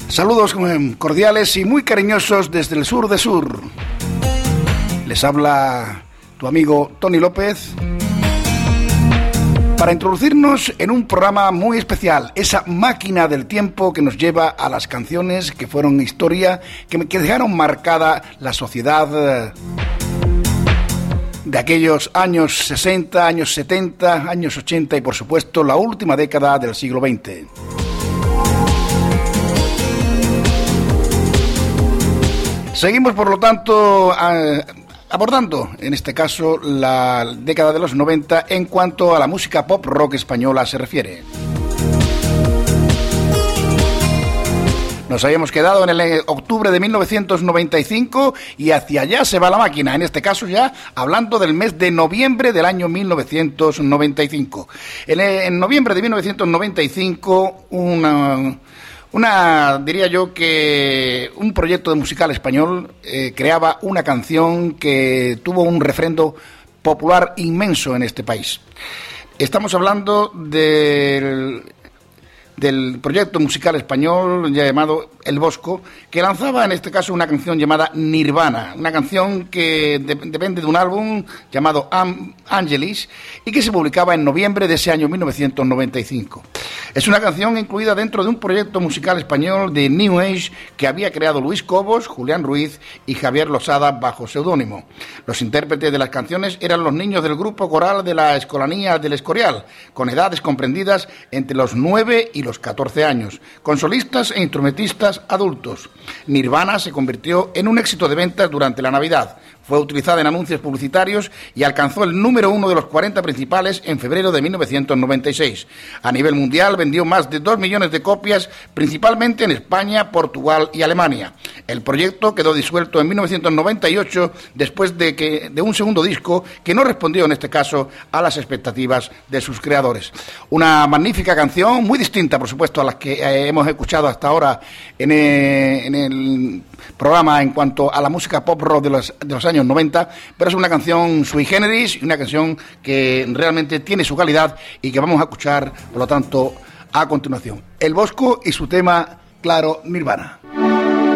Saludos cordiales y muy cariñosos desde el sur de Sur. Les habla tu amigo Tony López para introducirnos en un programa muy especial, esa máquina del tiempo que nos lleva a las canciones que fueron historia, que dejaron marcada la sociedad de aquellos años 60, años 70, años 80 y por supuesto la última década del siglo XX. Seguimos, por lo tanto, abordando, en este caso, la década de los 90 en cuanto a la música pop rock española se refiere. Nos habíamos quedado en el octubre de 1995 y hacia allá se va la máquina, en este caso ya hablando del mes de noviembre del año 1995. En noviembre de 1995, diría yo que un proyecto de musical español creaba una canción que tuvo un refrendo popular inmenso en este país. Estamos hablando del proyecto musical español llamado El Bosco, que lanzaba en este caso una canción llamada Nirvana, una canción que depende de un álbum llamado Angelis y que se publicaba en noviembre de ese año 1995. Es una canción incluida dentro de un proyecto musical español de New Age que había creado Luis Cobos, Julián Ruiz y Javier Losada bajo seudónimo. Los intérpretes de las canciones eran los niños del grupo coral de la Escolanía del Escorial, con edades comprendidas entre los 9 y los 14 años, con solistas e instrumentistas adultos. Nirvana se convirtió en un éxito de ventas durante la Navidad. Fue utilizada en anuncios publicitarios y alcanzó el número 1 de los 40 principales en febrero de 1996. A nivel mundial vendió más de 2 millones de copias, principalmente en España, Portugal y Alemania. El proyecto quedó disuelto en 1998 después de un segundo disco que no respondió en este caso a las expectativas de sus creadores. Una magnífica canción, muy distinta por supuesto a las que hemos escuchado hasta ahora en el programa en cuanto a la música pop rock de los años 90, pero es una canción sui generis y una canción que realmente tiene su calidad y que vamos a escuchar, por lo tanto, a continuación. El Bosco y su tema, claro, Nirvana.